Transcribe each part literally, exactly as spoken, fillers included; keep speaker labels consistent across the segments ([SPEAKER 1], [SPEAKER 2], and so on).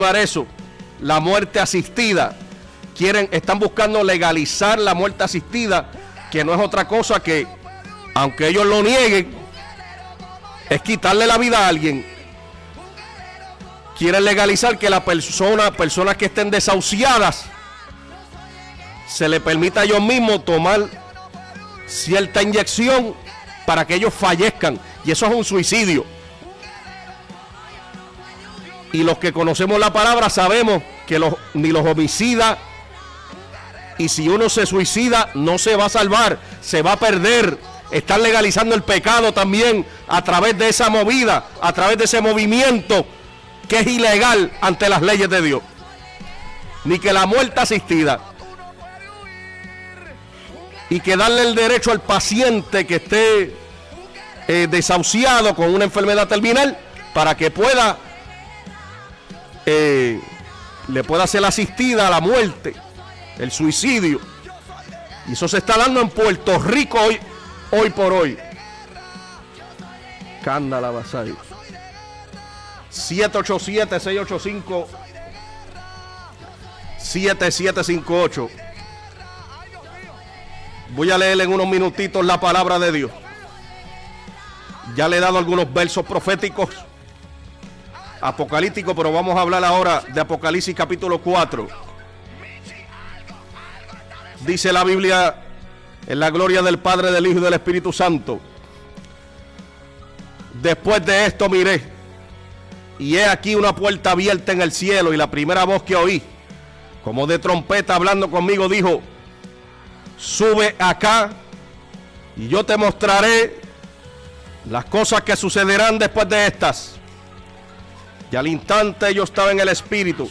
[SPEAKER 1] eso, la muerte asistida. Quieren, están buscando legalizar la muerte asistida, que no es otra cosa que, aunque ellos lo nieguen, es quitarle la vida a alguien. Quieren legalizar que la persona, personas que estén desahuciadas, se le permita a ellos mismos tomar cierta inyección para que ellos fallezcan, y eso es un suicidio. Y los que conocemos la palabra sabemos que los, ni los homicidas, y si uno se suicida no se va a salvar, se va a perder. Están legalizando el pecado también a través de esa movida, a través de ese movimiento que es ilegal ante las leyes de Dios. Ni que la muerte asistida, y que darle el derecho al paciente que esté eh, desahuciado con una enfermedad terminal para que pueda eh, le pueda ser asistida a la muerte, el suicidio. Y eso se está dando en Puerto Rico hoy, hoy por hoy. Cándala Basay. siete ocho siete, seis ocho cinco, siete siete cinco ocho. Voy a leer en unos minutitos la palabra de Dios. Ya le he dado algunos versos proféticos apocalípticos, pero vamos a hablar ahora de Apocalipsis capítulo cuatro. Dice la Biblia, en la gloria del Padre, del Hijo y del Espíritu Santo: después de esto miré, y he aquí una puerta abierta en el cielo, y la primera voz que oí, como de trompeta hablando conmigo, dijo: sube acá, y yo te mostraré las cosas que sucederán después de estas. Y al instante yo estaba en el Espíritu,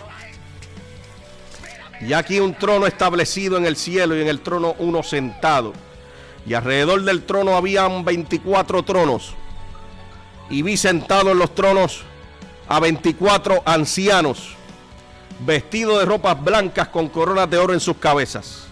[SPEAKER 1] y aquí un trono establecido en el cielo, y en el trono uno sentado, y alrededor del trono habían veinticuatro tronos, y vi sentados en los tronos a veinticuatro ancianos, vestidos de ropas blancas con coronas de oro en sus cabezas.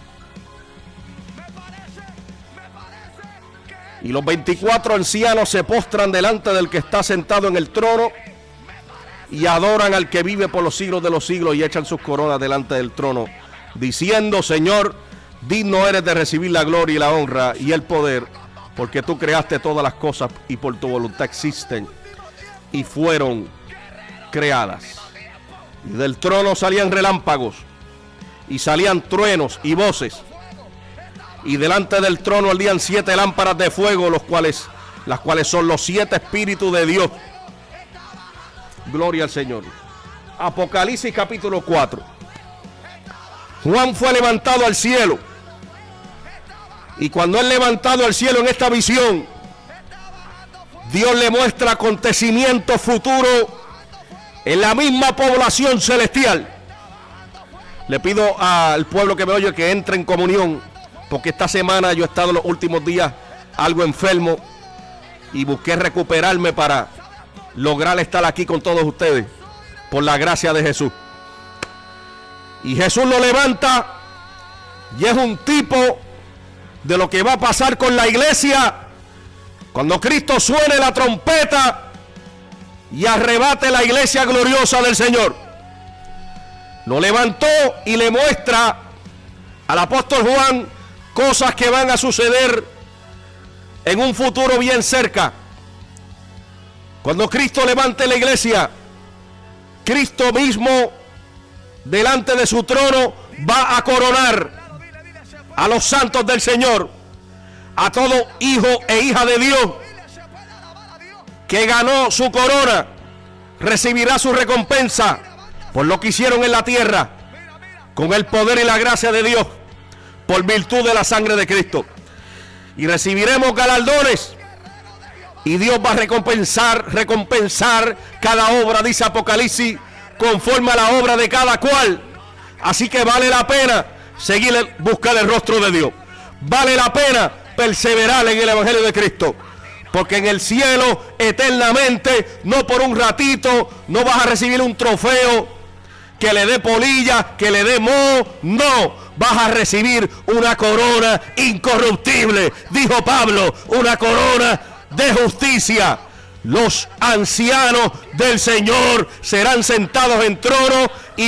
[SPEAKER 1] Y los veinticuatro ancianos se postran delante del que está sentado en el trono y adoran al que vive por los siglos de los siglos, y echan sus coronas delante del trono, diciendo: Señor, digno eres de recibir la gloria y la honra y el poder, porque tú creaste todas las cosas y por tu voluntad existen y fueron creadas. Y del trono salían relámpagos, y salían truenos y voces, y delante del trono ardían siete lámparas de fuego, los cuales, las cuales son los siete espíritus de Dios. Gloria al Señor. Apocalipsis capítulo cuatro. Juan fue levantado al cielo, y cuando es levantado al cielo en esta visión, Dios le muestra acontecimientos futuros en la misma población celestial. Le pido al pueblo que me oye que entre en comunión, porque esta semana yo he estado los últimos días algo enfermo y busqué recuperarme para lograr estar aquí con todos ustedes por la gracia de Jesús. Y Jesús lo levanta, y es un tipo de lo que va a pasar con la iglesia cuando Cristo suene la trompeta y arrebate la iglesia gloriosa del Señor. Lo levantó y le muestra al apóstol Juan cosas que van a suceder en un futuro bien cerca. Cuando Cristo levante la iglesia, Cristo mismo delante de su trono va a coronar a los santos del Señor, a todo hijo e hija de Dios que ganó su corona, recibirá su recompensa por lo que hicieron en la tierra, con el poder y la gracia de Dios, por virtud de la sangre de Cristo. Y recibiremos galardones, y Dios va a recompensar, recompensar cada obra, dice Apocalipsis, conforme a la obra de cada cual. Así que vale la pena seguir, buscar el rostro de Dios. Vale la pena perseverar en el Evangelio de Cristo, porque en el cielo eternamente, no por un ratito, no vas a recibir un trofeo que le dé polilla, que le dé moho. No, vas a recibir una corona incorruptible, dijo Pablo, una corona de justicia. los ancianos del Señor serán sentados en trono y